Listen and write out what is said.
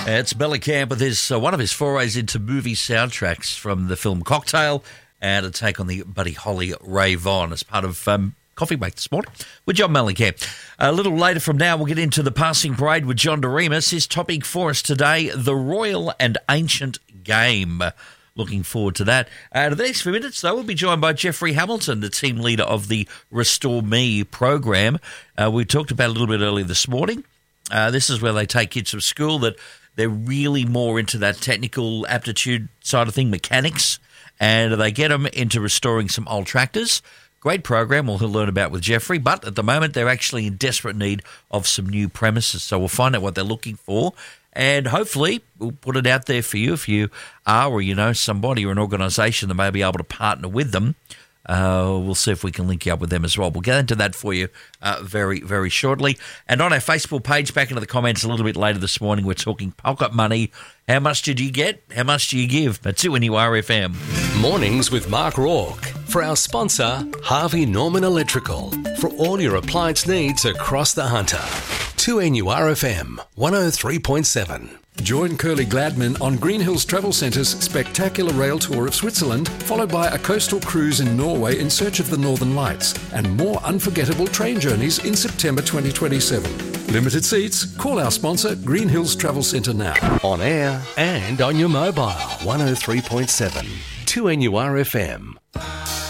It's Mellencamp with his one of his forays into movie soundtracks from the film Cocktail, and a take on the Buddy Holly Ray Vaughan as part of Coffee Break this morning with John Mellencamp. A little later from now, we'll get into the passing parade with John Doremus. His topic for us today, the Royal and Ancient Game. Looking forward to that. The next few minutes, though, we'll be joined by Jeffrey Hamilton, the team leader of the Restore Me program. We talked about it a little bit earlier this morning. This is where they take kids from school that they're really more into that technical aptitude side of thing, mechanics, and they get them into restoring some old tractors. Great program, we'll learn about with Jeffrey, but at the moment they're actually in desperate need of some new premises, so we'll find out what they're looking for, and hopefully we'll put it out there for you if you are, or you know somebody or an organisation that may be able to partner with them. We'll see if we can link you up with them as well. We'll get into that for you very, very shortly. And on our Facebook page, back into the comments a little bit later this morning, we're talking pocket money. How much did you get? How much do you give? That's 2NURFM. Mornings with Mark Rourke. For our sponsor, Harvey Norman Electrical. For all your appliance needs across the Hunter. 2NURFM 103.7. Join Curly Gladman on Green Hills Travel Centre's spectacular rail tour of Switzerland, followed by a coastal cruise in Norway in search of the Northern Lights, and more unforgettable train journeys in September 2027. Limited seats. Call our sponsor, Green Hills Travel Centre now. On air and on your mobile, 103.7. 2NURFM.